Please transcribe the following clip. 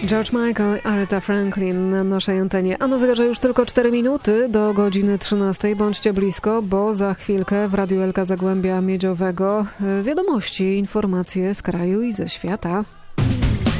George Michael, Aretha Franklin na naszej antenie, a na zegarze już tylko 4 minuty do godziny 13. Bądźcie blisko, bo za chwilkę w Radiu Elka Zagłębia Miedziowego wiadomości, informacje z kraju i ze świata.